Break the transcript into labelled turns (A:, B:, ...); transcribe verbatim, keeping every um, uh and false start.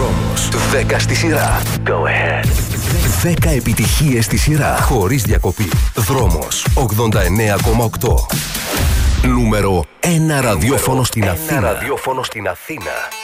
A: Δρόμος. δέκα στη σειρά. Go ahead. δέκα επιτυχίες στη σειρά. Χωρίς διακοπή. Δρόμος ογδόντα εννέα κόμμα οκτώ. Νούμερο ένα ραδιόφωνο στην Αθήνα.
B: Ένα ραδιόφωνο στην Αθήνα.